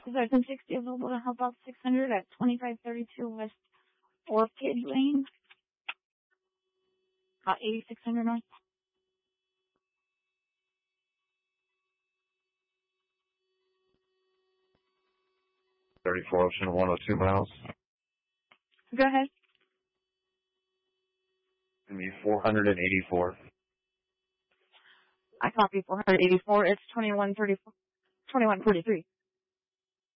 Is there 1060 available to help out 600 at 2532 West Orchid Lane? 8600 North. 34 option 102 miles. Go ahead. Give me 484. I copy 484. It's 2143.